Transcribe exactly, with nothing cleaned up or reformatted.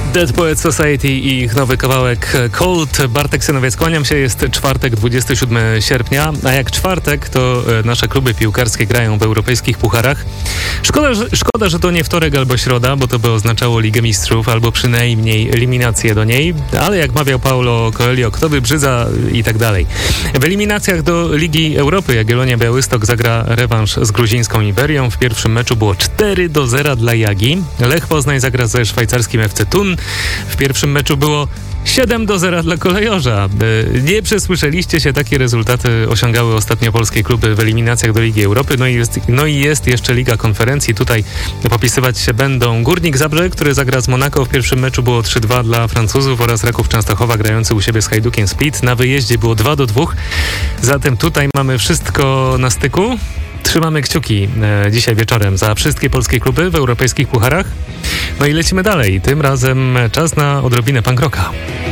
Dead Poets Society i ich nowy kawałek Cold. Bartek Synowiec, kłaniam się, jest czwartek, dwudziestego siódmego sierpnia, a jak czwartek, to nasze kluby piłkarskie grają w europejskich pucharach. Szkoda, że, szkoda, że to nie wtorek albo środa, bo to by oznaczało Ligę Mistrzów, albo przynajmniej eliminację do niej, ale jak mawiał Paulo Coelho, kto wybrzydza i tak dalej. W eliminacjach do Ligi Europy Jagiellonia Białystok zagra rewanż z gruzińską Iberią. W pierwszym meczu było cztery do zera dla Jagi. Lech Poznań zagra ze szwajcarskim F C Thun. W pierwszym meczu było siedem do zera dla Kolejorza. Nie przesłyszeliście się, takie rezultaty osiągały ostatnio polskie kluby w eliminacjach do Ligi Europy. No i jest, no i jest jeszcze Liga Konferencji. Tutaj popisywać się będą Górnik Zabrze, który zagra z Monako. W pierwszym meczu było trzy dwa dla Francuzów oraz Raków Częstochowa grający u siebie z Hajdukiem Split. Na wyjeździe było dwa do dwóch. Zatem tutaj mamy wszystko na styku. Trzymamy kciuki e, dzisiaj wieczorem za wszystkie polskie kluby w europejskich pucharach. No i lecimy dalej. Tym razem czas na odrobinę punk rocka.